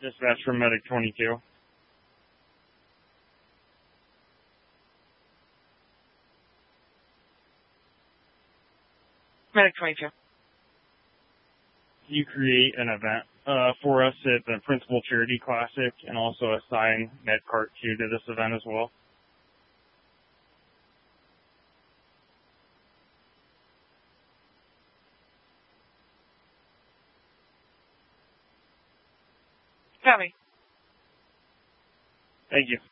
Dispatch from Medic 22. Medic 22. You create an event for us at the Principal Charity Classic and also assign MedCart 2 to this event as well. Copy. Thank you.